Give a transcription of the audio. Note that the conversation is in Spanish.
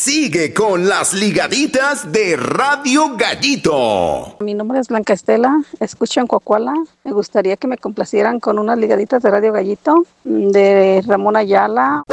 Sigue con las ligaditas de Radio Gallito. Mi nombre es Blanca Estela, escucho en Coahuila. Me gustaría que me complacieran con unas ligaditas de Radio Gallito de Ramón Ayala.